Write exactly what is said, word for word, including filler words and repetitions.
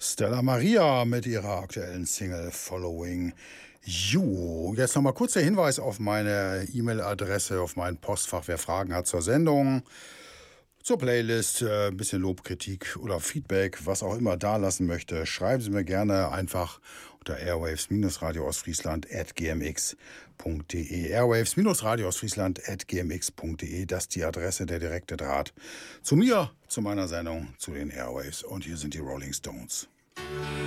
Stella Maria mit ihrer aktuellen Single Following You. Jetzt nochmal kurz der Hinweis auf meine E-Mail-Adresse, auf mein Postfach, wer Fragen hat zur Sendung, zur Playlist, äh, ein bisschen Lob, Kritik oder Feedback, was auch immer da lassen möchte, schreiben Sie mir gerne einfach unter airwaves-radio Ostfriesland at gmx punkt de. airwaves-radio Ostfriesland at gmx punkt de, das ist die Adresse, der direkte Draht zu mir, zu meiner Sendung, zu den Airwaves. Und hier sind die Rolling Stones.